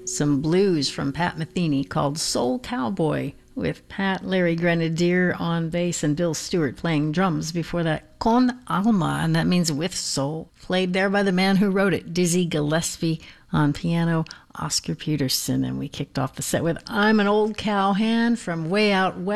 some blues from Pat Metheny called Soul Cowboy, with Pat Larry Grenadier on bass and Bill Stewart playing drums. Before that, Con Alma, and that means with soul, played there by the man who wrote it, Dizzy Gillespie on piano, Oscar Peterson. And we kicked off the set with I'm an Old Cowhand from Way Out West.